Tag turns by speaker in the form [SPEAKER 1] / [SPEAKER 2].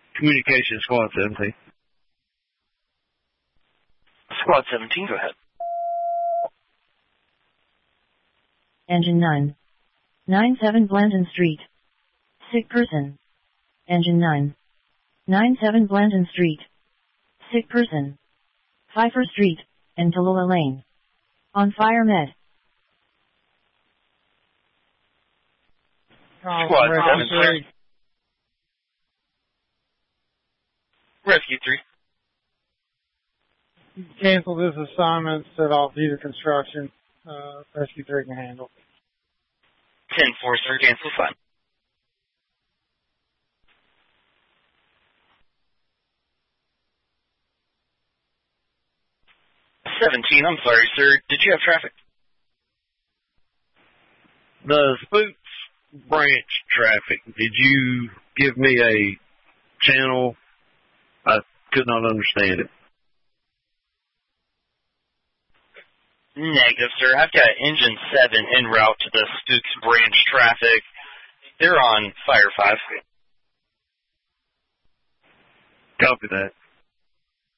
[SPEAKER 1] Communication Squad 17.
[SPEAKER 2] Squad 17, go ahead.
[SPEAKER 3] Engine 9. 97 Blandon Street. Sick person. Engine 9. 97 Blandon Street. Sick person. Pfeiffer Street, and Tallulah Lane. On fire med.
[SPEAKER 2] Squad 7. Rescue 3.
[SPEAKER 4] Cancel this assignment, set off either construction. Rescue 3 can handle.
[SPEAKER 2] 10-4, sir. Cancel assignment. I'm sorry, sir. Did you have traffic?
[SPEAKER 1] The Spooks branch traffic, did you give me a channel? I could not understand it.
[SPEAKER 2] Negative, sir. I've got Engine 7 en route to the Spooks branch traffic. They're on Fire 5.
[SPEAKER 1] Copy that.